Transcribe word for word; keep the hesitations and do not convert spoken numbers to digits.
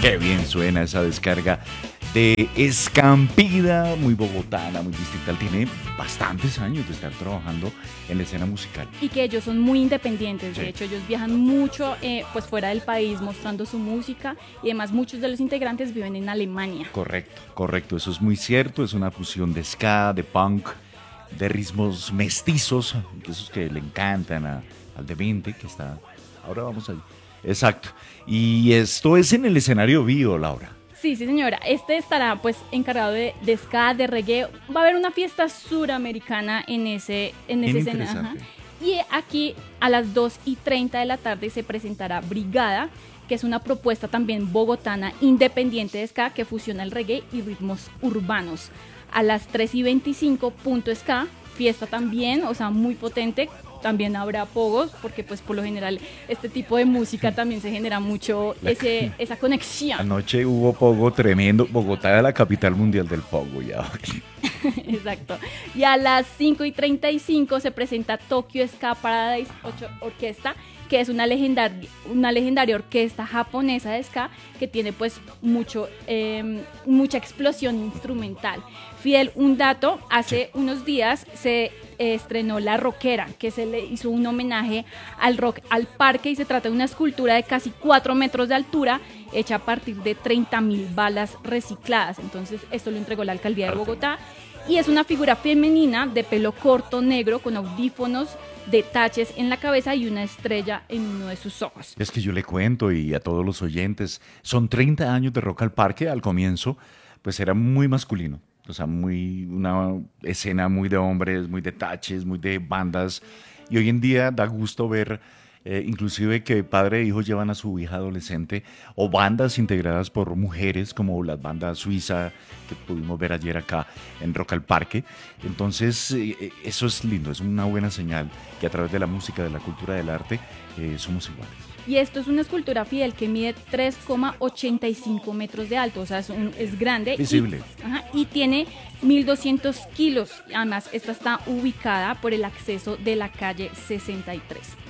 Qué bien suena esa descarga de Escampida, muy bogotana, muy distinta. Él tiene bastantes años de estar trabajando en la escena musical. Y que ellos son muy independientes, Sí. de hecho ellos viajan mucho eh, pues fuera del país mostrando su música y además muchos de los integrantes viven en Alemania. Correcto, correcto, eso es muy cierto, es una fusión de ska, de punk, de ritmos mestizos, esos que le encantan a, al demente que está, ahora vamos ahí. Exacto, y esto es en el escenario vivo, Laura. Sí, sí señora, este estará pues encargado de, de ska, de reggae, va a haber una fiesta suramericana en ese, en ese Bien escenario. interesante. Y aquí a las dos y treinta de la tarde se presentará Brigada, que es una propuesta también bogotana independiente de ska que fusiona el reggae y ritmos urbanos. A las tres y veinticinco, Punto Ska, fiesta también, o sea, muy potente. También habrá pogos, porque pues por lo general este tipo de música también se genera mucho La- ese, esa conexión. Anoche hubo pogo tremendo, Bogotá es la capital mundial del pogo ya. Exacto. Y a las cinco y treinta y cinco se presenta Tokyo Ska Paradise ocho Orquesta, que es una legendaria, una legendaria orquesta japonesa de ska que tiene pues mucho, eh, mucha explosión instrumental. Fidel, un dato, hace unos días se eh, estrenó La Rockera, que se le hizo un homenaje al rock al parque y se trata de una escultura de casi cuatro metros de altura hecha a partir de treinta mil balas recicladas. Entonces esto lo entregó la alcaldía de Bogotá y es una figura femenina de pelo corto negro con audífonos de taches en la cabeza y una estrella en uno de sus ojos. Es que yo le cuento y a todos los oyentes, son treinta años de Rock al Parque. Al comienzo, pues era muy masculino, o sea, muy una escena muy de hombres, muy de taches, muy de bandas. Y hoy en día da gusto ver, eh, inclusive que padre e hijo llevan a su hija adolescente o bandas integradas por mujeres como las bandas suiza que pudimos ver ayer acá en Rock al Parque. Entonces, eh, eso es lindo, es una buena señal que a través de la música, de la cultura, del arte, eh, somos iguales. Y esto es una escultura, Fidel, que mide tres coma ochenta y cinco metros de alto, o sea, es, un- es grande. Visible. Y, ajá, y tiene mil doscientos kilos. Además, esta está ubicada por el acceso de la calle sesenta y tres.